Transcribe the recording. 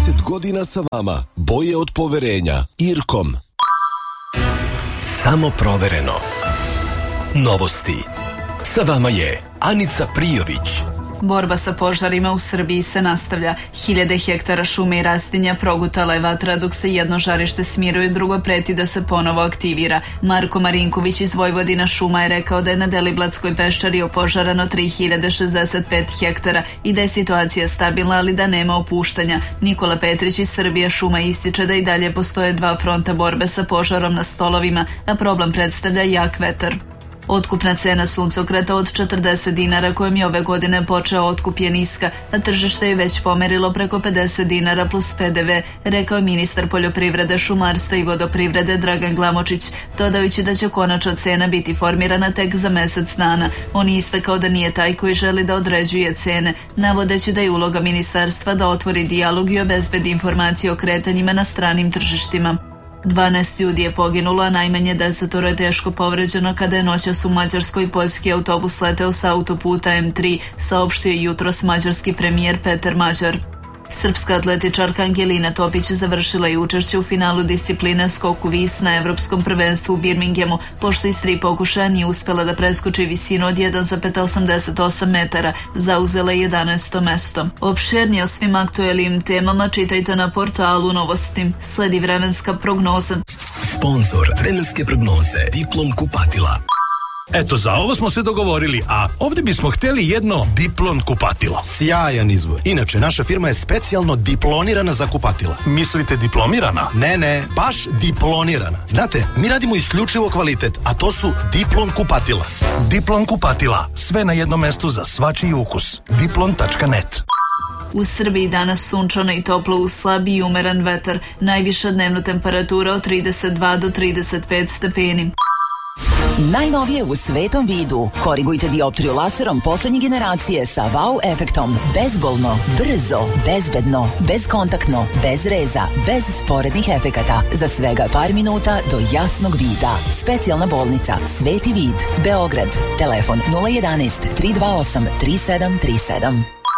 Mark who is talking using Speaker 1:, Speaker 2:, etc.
Speaker 1: 30 godina sa vama. Boje od poverenja. Irkom.
Speaker 2: Samo provereno. Novosti. Sa vama je Anica Prijović.
Speaker 3: Borba sa požarima u Srbiji se nastavlja. Hiljade hektara šume i rastinja progutala je vatra dok se jedno žarište smiruje, drugo preti da se ponovo aktivira. Marko Marinković iz Vojvodina šuma je rekao da je na Deliblatskoj peščari opožarano 3065 hektara i da je situacija stabilna, ali da nema opuštanja. Nikola Petrić iz Srbija šuma ističe da i dalje postoje dva fronta borbe sa požarom na stolovima, a problem predstavlja jak vetar. Otkupna cena suncokreta od 40 dinara kojom je ove godine počeo otkup je niska, a tržište je već pomerilo preko 50 dinara plus PDV, rekao je ministar poljoprivrede, šumarstva i vodoprivrede Dragan Glamočić, dodajući da će konačna cena biti formirana tek za mesec dana. On je istakao da nije taj koji želi da određuje cene, navodeći da je uloga ministarstva da otvori dijalog i obezbedi informacije o kretanjima na stranim tržištima. 12 ljudi je poginulo, a najmanje 10 je teško povređeno kada je noćas u Mađarskoj poljski autobus leteo sa autoputa M3, saopštio jutros mađarski premijer Peter Mađar. Srpska atletičarka Angelina Topić završila je učešće u finalu discipline skoku vis na Evropskom prvenstvu u Birminghamu, pošto iz 3 pokušaja nije uspela da preskoči visinu od 1,88 metara, zauzela je 11. mesto. Opširnije o svim aktuelnim temama čitajte na portalu Novosti. Sledi vremenska prognoza.
Speaker 2: Sponzor vremenske prognoze Diplom kupatila.
Speaker 4: Eto, za ovo smo se dogovorili, a ovdje bismo htjeli jedno Diplon kupatilo.
Speaker 5: Sjajan izbor. Inače, naša firma je specijalno diplonirana za kupatila.
Speaker 4: Mislite diplomirana?
Speaker 5: Ne, baš diplonirana. Znate, mi radimo isključivo kvalitet, a to su Diplon kupatila.
Speaker 4: Diplon kupatila. Sve na jednom mestu za svačiji ukus. Diplon.net.
Speaker 3: U Srbiji danas sunčano i toplo uz slab i umeran vetar. Najviša dnevna temperatura od 32 do 35 stepeni.
Speaker 6: Najnovije u svetom vidu. Korigujte dioptriju laserom poslednje generacije sa wow efektom. Bezbolno, brzo, bezbedno, bezkontaktno, bez reza, bez sporednih efekata. Za svega par minuta do jasnog vida. Specijalna bolnica Sveti vid, Beograd. Telefon 011 328 3737.